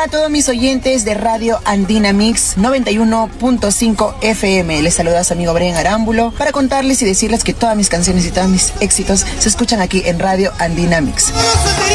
a todos mis oyentes de Radio Andina Mix 91.5 FM. Les saluda a su amigo Brian Arámbulo para contarles y decirles que todas mis canciones y todos mis éxitos se escuchan aquí en Radio Andina Mix.